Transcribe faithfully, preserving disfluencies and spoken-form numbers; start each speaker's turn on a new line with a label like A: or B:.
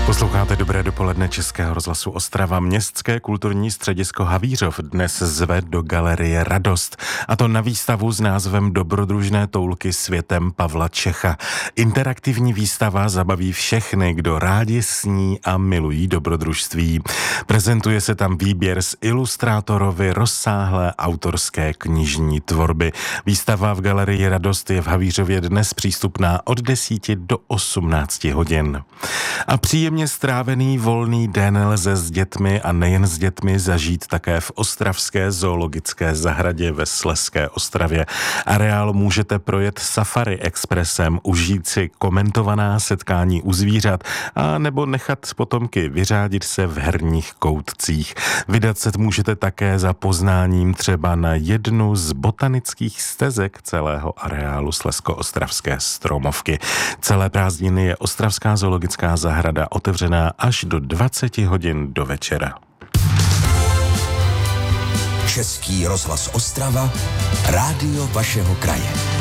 A: Posloucháte Dobré dopoledne Českého rozhlasu Ostrava. Městské kulturní středisko Havířov dnes zve do galerie Radost, a to na výstavu s názvem Dobrodružné toulky světem Pavla Čecha. Interaktivní výstava zabaví všechny, kdo rádi sní a milují dobrodružství. Prezentuje se tam výběr z ilustrátorovy rozsáhlé autorské knižní tvorby. Výstava v galerii Radost je v Havířově dnes přístupná od desíti do osmnácti hodin. A příjemně strávený volný den lze s dětmi a nejen s dětmi zažít také v ostravské zoologické zahradě ve Slezské Ostravě. Areál můžete projet safari expresem, užít si komentovaná setkání u zvířat a nebo nechat potomky vyřádit se v herních koutcích. Vydat se můžete také za poznáním třeba na jednu z botanických stezek celého areálu Slezsko-ostravské Stromovky. Celé prázdniny je Ostravská zoologická zahrada otevřená až do dvaceti hodin do večera.
B: Český rozhlas Ostrava, rádio vašeho kraje.